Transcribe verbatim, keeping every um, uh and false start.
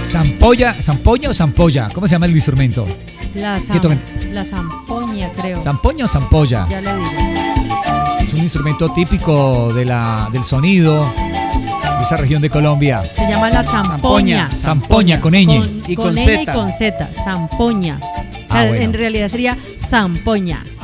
Zampolla, zampoña o zampolla, ¿cómo se llama el instrumento? La, ¿Qué zam, tocan? la zampoña, creo. ¿Zampoña o zampolla? Ya le digo. Es un instrumento típico de la, del sonido de esa región de Colombia. Se llama la zampoña. Zampoña, con ñ. Con, Y con con ñ Z. y con Z. Zampoña. O sea, Ah, bueno. en realidad sería zampoña.